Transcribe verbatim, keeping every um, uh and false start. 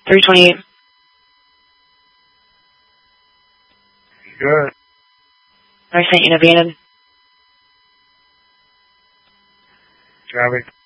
three twenty-eight. Good. I sent you Nevada. Copy.